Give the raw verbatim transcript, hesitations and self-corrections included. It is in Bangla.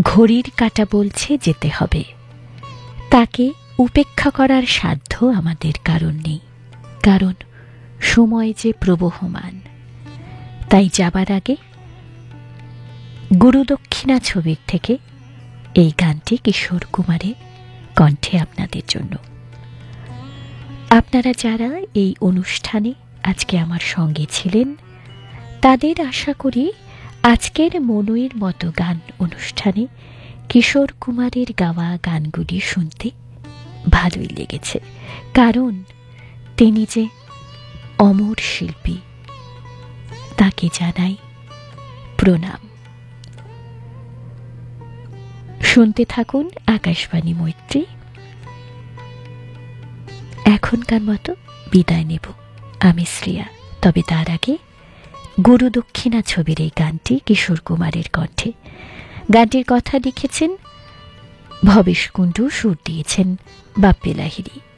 ঘড়ির কাঁটা বলছে যেতে হবে, তাকে উপেক্ষা করার সাধ্য আমাদের কারণ নেই, কারণ সময় যে প্রবহমান। তাই যাবার আগে গুরুদক্ষিণা ছবির থেকে এই গানটি কিশোর কুমারের কণ্ঠে আপনাদের জন্য। আপনারা যারা এই অনুষ্ঠানে আজকে আমার সঙ্গে ছিলেন, তাদের আশা করি আজকের মনুয়ের মতো গান অনুষ্ঠানে কিশোর কুমারের গাওয়া গানগুলি শুনতে ভালোই লেগেছে, কারণ তিনি যে অমর শিল্পী, তাকে জানাই প্রণাম। শুনতে থাকুন আকাশবাণী মৈত্রী। এখনকার মতো বিদায় নেব আমি শ্রেয়া, তবে তার আগে গুরুদক্ষিণা ছবির এই গানটি কিশোর কুমারের কণ্ঠে। গানটির কথা লিখেছেন ভবেশ কুণ্ডু, সুর দিয়েছেন বাপ্পি লাহিড়ী।